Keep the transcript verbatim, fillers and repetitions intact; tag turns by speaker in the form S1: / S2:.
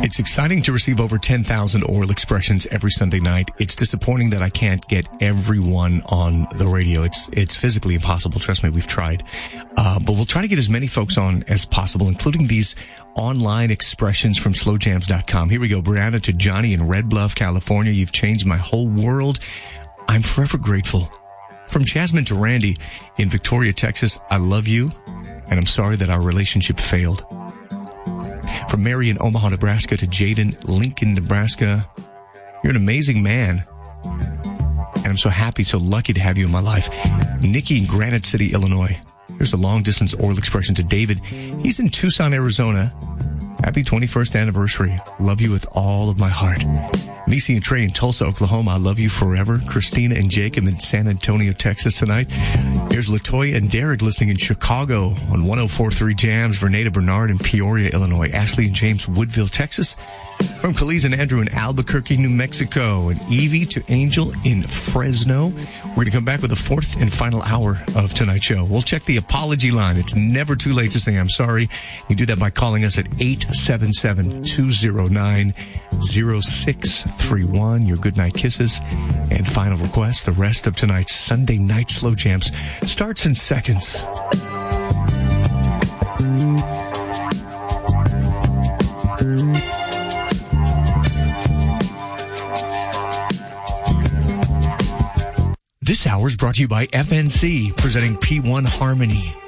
S1: It's exciting to receive over ten thousand oral expressions every Sunday night. It's disappointing that I can't get everyone on the radio. It's it's physically impossible. Trust me, we've tried. Uh, but we'll try to get as many folks on as possible, including these online expressions from slow jams dot com. Here we go. Brianna to Johnny in Red Bluff, California. You've changed my whole world. I'm forever grateful. From Jasmine to Randy in Victoria, Texas. I love you, and I'm sorry that our relationship failed. From Mary in Omaha, Nebraska to Jaden, Lincoln, Nebraska. You're an amazing man. And I'm so happy, so lucky to have you in my life. Nikki in Granite City, Illinois. Here's a long-distance oral expression to David. He's in Tucson, Arizona. Happy twenty-first anniversary. Love you with all of my heart. Missy and Trey in Tulsa, Oklahoma. I love you forever. Christina and Jacob in San Antonio, Texas tonight. Here's Latoya and Derek listening in Chicago on one oh four point three Jams. Verneda Bernard in Peoria, Illinois. Ashley and James, Woodville, Texas. From Khalees and Andrew in Albuquerque, New Mexico. And Evie to Angel in Fresno. We're going to come back with the fourth and final hour of tonight's show. We'll check the apology line. It's never too late to say I'm sorry. You do that by calling us at eight seven seven, two oh nine, oh six three one. Your goodnight kisses and final requests. The rest of tonight's Sunday Night Slow Jams starts in seconds. This hour is brought to you by F N C, presenting P one Harmony.